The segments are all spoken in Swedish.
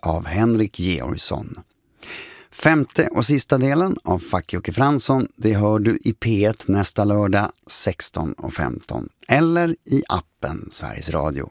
av Henrik Georgsson. Femte och sista delen av Fuck Jocke Fransson, det hör du i P1 nästa lördag 16:15 eller i appen Sveriges Radio.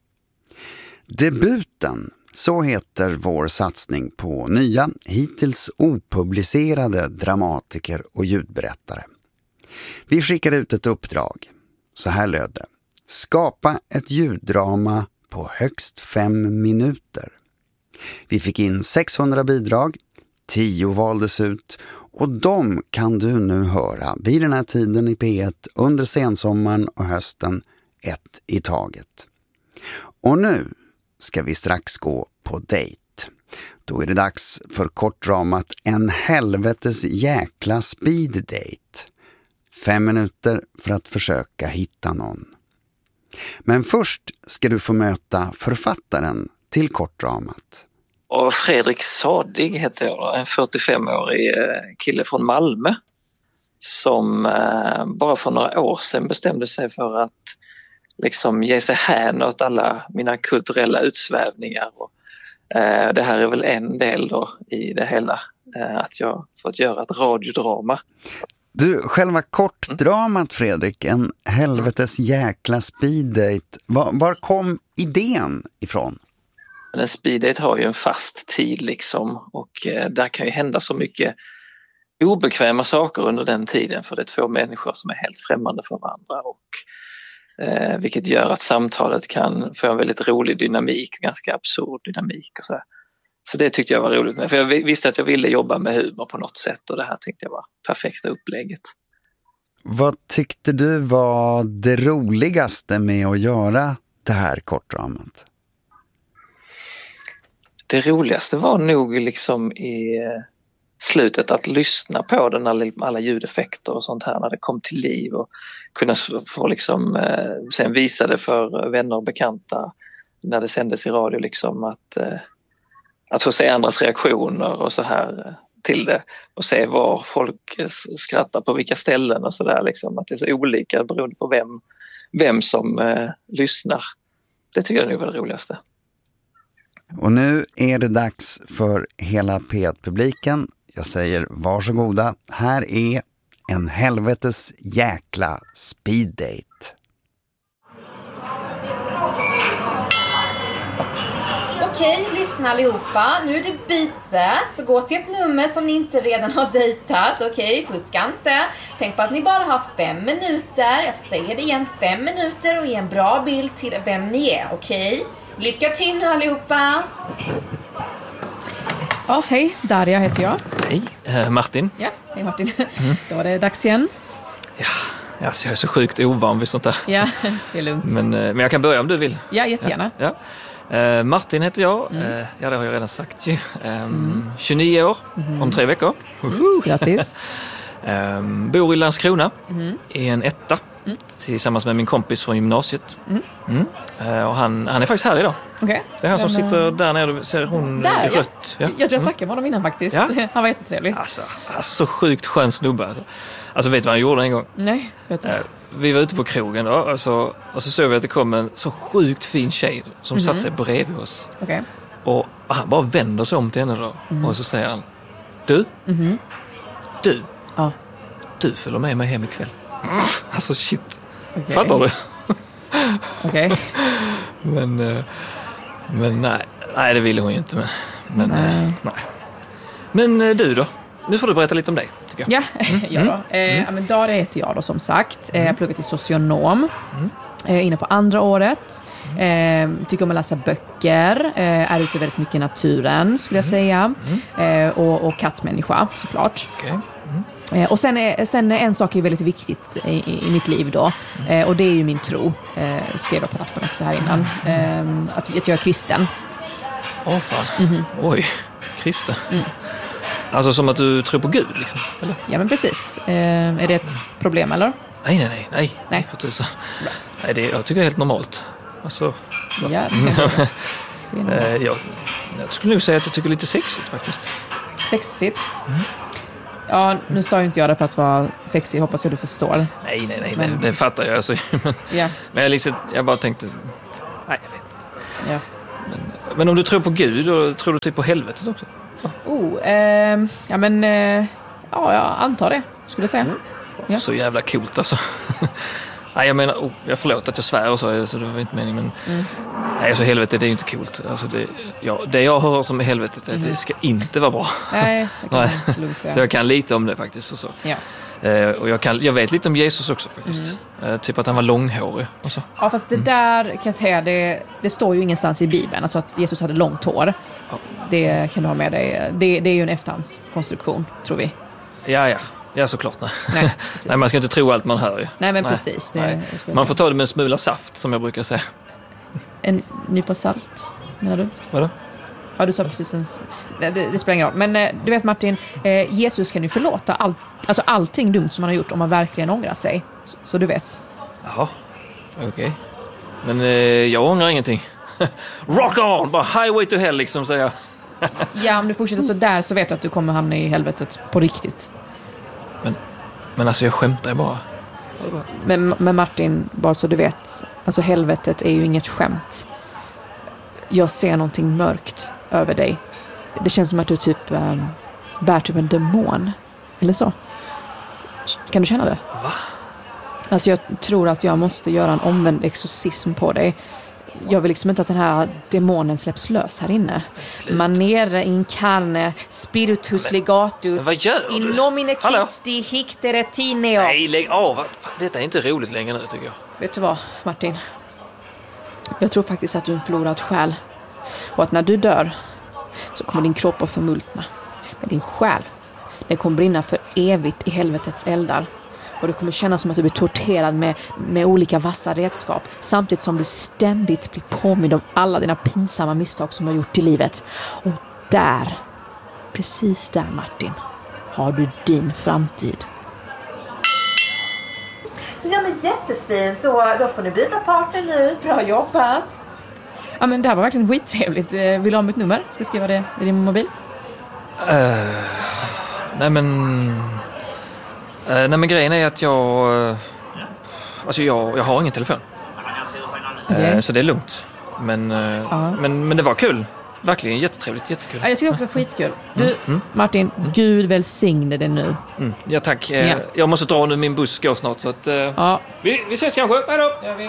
Debuten, så heter vår satsning på nya, hittills opublicerade dramatiker och ljudberättare. Vi skickade ut ett uppdrag. Så här löd det: skapa ett ljuddrama på högst 5 minuter. Vi fick in 600 bidrag, 10 valdes ut och de kan du nu höra vid den här tiden i P1 under sensommaren och hösten, ett i taget. Och nu ska vi strax gå på dejt. Då är det dags för kortdramat En helvetes jäkla speed date. 5 minuter för att försöka hitta någon. Men först ska du få möta författaren till kortdramat. Och Fredrik Sadig heter jag, en 45-årig kille från Malmö som bara för några år sedan bestämde sig för att liksom ge sig hän åt alla mina kulturella utsvävningar. Och, det här är väl en del då i det hela, att jag fått göra ett radiodrama. Du, själva kortdramat Fredrik, En helvetes jäkla speeddate, var kom idén ifrån? En speeddate har ju en fast tid liksom, och där kan ju hända så mycket obekväma saker under den tiden, för det är 2 människor som är helt främmande för varandra, och vilket gör att samtalet kan få en väldigt rolig dynamik, ganska absurd dynamik och så här. Så det tyckte jag var roligt med, för jag visste att jag ville jobba med humor på något sätt, och det här tänkte jag var perfekta upplägget. Vad tyckte du var det roligaste med att göra det här kortdramat? Det roligaste var nog liksom i slutet att lyssna på den, alla ljudeffekter och sånt här när det kom till liv, och kunna få liksom sen visa det för vänner och bekanta när det sändes i radio, liksom att få se andras reaktioner och så här till det, och se var folk skrattar på vilka ställen och så där, liksom, att det är så olika beroende på vem som lyssnar. Det tycker jag nog var det roligaste. Och nu är det dags för hela P1-publiken. Jag säger varsågoda. Här är En helvetes jäkla speeddate. Okej, lyssna allihopa. Nu är det byte. Så gå till ett nummer som ni inte redan har dejtat. Okej, fuska inte. Tänk på att ni bara har 5 minuter. Jag säger det igen, 5 minuter, och ge en bra bild till vem ni är. Okej? Lycka till nu allihopa. Ja, hej. Darja heter jag. Hej, Martin. Ja, hej Martin. Då var det dags igen. Ja, alltså jag är så sjukt ovan vid sånt där. Ja, det är lugnt. Men jag kan börja om du vill. Ja, jättegärna. Ja. Martin heter jag. Ja, det har jag redan sagt ju. 29 år, om 3 veckor. Grattis. Bor i Landskrona i en etta tillsammans med min kompis från gymnasiet. Och han är faktiskt här idag. Okay. Det är han som sitter där nere, du ser hon där, i rött. Ja. Jag tror jag snackade med honom innan faktiskt. Ja. Han var jättetrevlig. Alltså så sjukt skön snubbe. Alltså vet du vad han gjorde en gång? Nej, vet du. Vi var ute på krogen då, och så såg vi att det kom en så sjukt fin tjej som satt sig bredvid oss. Okay. Och han bara vänder sig om till henne då. Och så säger han: Du? Du följer med mig hem ikväll. Alltså shit. Okay. Fattar du? Okej. Men nej, det ville hon ju inte. Men nej. Men du då? Nu får du berätta lite om dig, tycker jag. Ja, då. Men Darja heter jag då, som sagt. Jag har pluggat till socionom. Inne på 2:a året. Tycker om att läsa böcker. Är ute väldigt mycket i naturen, skulle jag säga. Och kattmänniska, såklart. Okay. Och sen en sak är väldigt viktigt i mitt liv då. Och det är ju min tro. Skrev jag på lappen också här innan. Att jag är kristen. Fan. Oj, kristen. Alltså som att du tror på Gud liksom, eller? Ja, men precis. Är det ett problem, eller? Nej. För tusan. Nej, jag tycker det är helt normalt. Alltså, ja, jag skulle nog säga att jag tycker det är lite sexigt faktiskt. Sexigt? Ja, nu sa ju inte jag det för att vara sexig. Hoppas jag du förstår. Nej, det fattar jag. Alltså. Men jag bara tänkte... Nej, jag vet inte. Ja. Men om du tror på Gud, då tror du typ på helvetet också? Jag antar det, skulle jag säga. Ja. Så jävla coolt alltså. Nej, jag menar, jag förlåt att jag svär och så det var inte meningen, men nej, så helvetet, det är ju inte coolt. Alltså det jag hör som är helvetet, det ska inte vara bra. Nej, det kan jag lugnt säga. Så jag kan lite om det faktiskt och så. Ja. Och jag vet lite om Jesus också faktiskt. Typ att han var långhårig och så. Ja, fast det där kan jag säga, det står ju ingenstans i Bibeln, alltså att Jesus hade långt hår. Ja. Det kan du ha med dig. Det är ju en efterhandskonstruktion, tror vi. Ja, såklart. Nej, man ska inte tro allt man hör ju. Nej, men precis. Man får ta det med en smula saft, som jag brukar säga. En nypa salt, menar du? Vadå? Ja, du sa precis det spelar ingen roll. Men du vet, Martin, Jesus kan ju förlåta allting dumt som han har gjort om man verkligen ångrar sig. Så du vet. Jaha, okej. Men jag ångrar ingenting. Rock on! Bara highway to hell, liksom, säger jag. Ja, om du fortsätter så där så vet du att du kommer hamna i helvetet på riktigt. Men alltså, jag skämtar bara. Men Martin, bara så du vet, alltså helvetet är ju inget skämt. Jag ser någonting mörkt över dig. Det känns som att du typ bär typ en demon. Eller så. Kan du känna det? Va? Alltså jag tror att jag måste göra en omvänd exorcism på dig. Jag vill liksom inte att den här demonen släpps lös här inne. Manere in carne, spiritus legatus, vad gör du? In nomine Christi hictere tineo. Nej, lägg av. Detta är inte roligt längre nu, tycker jag. Vet du vad, Martin? Jag tror faktiskt att du är en förlorad själ. Och att när du dör så kommer din kropp att förmultna. Men din själ, den kommer brinna för evigt i helvetets eldar. Och det kommer kännas som att du blir torterad med olika vassa redskap. Samtidigt som du ständigt blir påmind om alla dina pinsamma misstag som du har gjort i livet. Och där, precis där, Martin, har du din framtid. Ja, men jättefint. Då får ni byta partner nu. Bra jobbat. Ja, men det här var verkligen skittrevligt. Vill du ha mitt nummer? Ska jag skriva det i din mobil? Nej, men grejen är att jag har ingen telefon. Okay. Så det är lugnt. Men det var kul. Verkligen jättetrevligt, jättekul. Ja, jag tycker också skitkul. Du, Martin, Gud välsigne dig nu. Ja, tack. Jag måste dra nu, min buss går snart. Så att, vi ses kanske. Hej då!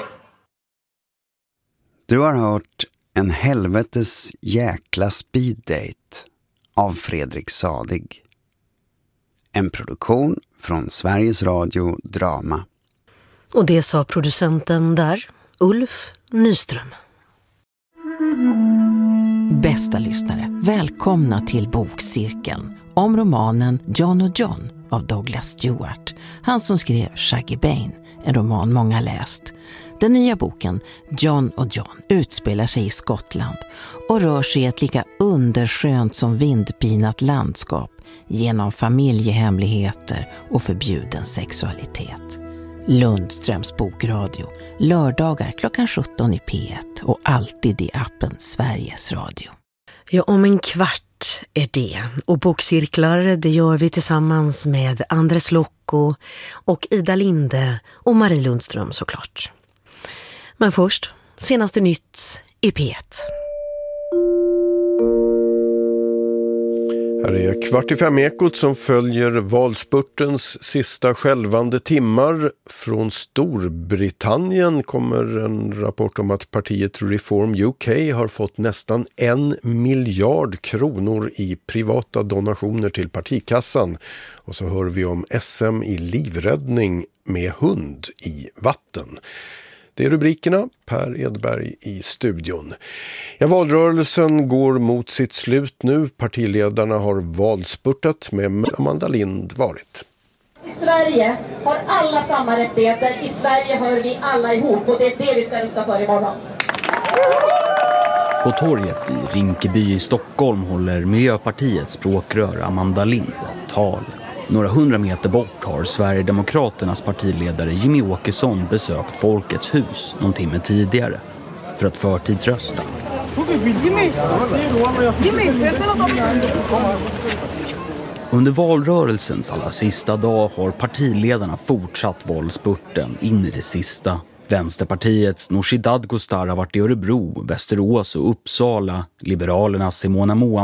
Du har hört En helvetes jäkla speeddate av Fredrik Sadig. En produktion från Sveriges Radio Drama. Och det sa producenten där, Ulf Nyström. Bästa lyssnare, välkomna till Bokcirkeln om romanen John och John av Douglas Stewart. Han som skrev Shaggy Bane, en roman många läst. Den nya boken John och John utspelar sig i Skottland och rör sig i ett lika underskönt som vindpinat landskap genom familjehemligheter och förbjuden sexualitet. Lundströms bokradio, lördagar klockan 17 i P1 och alltid i appen Sveriges Radio. Ja, om en kvart är det. Och bokcirklar, det gör vi tillsammans med Andres Locco och Ida Linde och Marie Lundström såklart. Men först, senaste nytt i P1. Här är 4:45-ekot som följer valspurtens sista skälvande timmar. Från Storbritannien kommer en rapport om att partiet Reform UK har fått nästan 1 miljard kronor i privata donationer till partikassan. Och så hör vi om SM i livräddning med hund i vatten. Det är rubrikerna. Per Edberg i studion. Ja, valrörelsen går mot sitt slut nu. Partiledarna har valspurtat med Amanda Lind varit. I Sverige har alla samma rättigheter. I Sverige hör vi alla ihop och det är det vi ska rösta för imorgon. På torget i Rinkeby i Stockholm håller Miljöpartiets språkrör Amanda Lind ett tal. Några 100 meter bort har Sverigedemokraternas partiledare Jimmy Åkesson besökt Folkets hus någon timme tidigare för att förtidsrösta. Under valrörelsens allra sista dag har partiledarna fortsatt valspurten in i det sista. Vänsterpartiets Nooshi Dadgostar har varit i Örebro, Västerås och Uppsala. Liberalernas Simona Moa